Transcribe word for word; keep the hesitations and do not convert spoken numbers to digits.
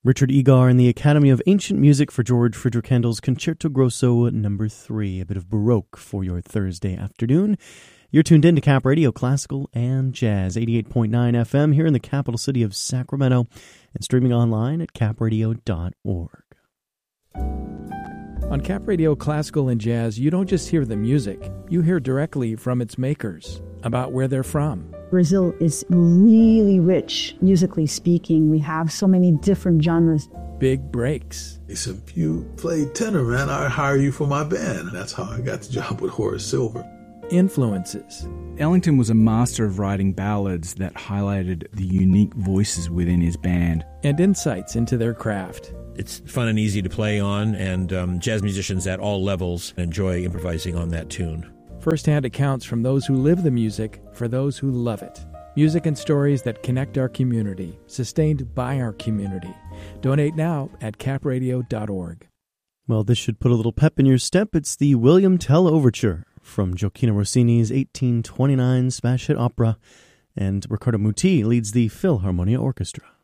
Richard Egar and the Academy of Ancient Music for George Frideric Handel's Concerto Grosso number three, a bit of Baroque for your Thursday afternoon. You're tuned in to Cap Radio Classical and Jazz, eighty-eight point nine F M here in the capital city of Sacramento, and streaming online at cap radio dot org. On Cap Radio Classical and Jazz, you don't just hear the music, you hear directly from its makers, about where they're from. Brazil is really rich, musically speaking. We have so many different genres. Big breaks. He said, if you play tenor, man, I'd hire you for my band. That's how I got the job with Horace Silver. Influences. Ellington was a master of writing ballads that highlighted the unique voices within his band. And insights into their craft. It's fun and easy to play on, and um, jazz musicians at all levels enjoy improvising on that tune. First-hand accounts from those who live the music for those who love it. Music and stories that connect our community, sustained by our community. Donate now at cap radio dot org. Well, this should put a little pep in your step. It's the William Tell Overture from Gioacchino Rossini's eighteen twenty-nine smash hit opera, and Riccardo Muti leads the Philharmonia Orchestra.